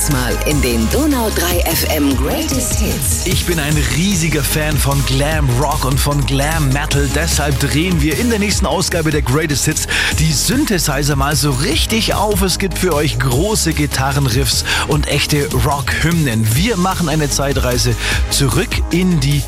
Diesmal in den Donau 3 FM Greatest Hits. Ich bin ein riesiger Fan von Glam Rock und von Glam Metal. Deshalb drehen wir in der nächsten Ausgabe der Greatest Hits die Synthesizer mal so richtig auf. Es gibt für euch große Gitarrenriffs und echte Rock-Hymnen. Wir machen eine Zeitreise zurück in die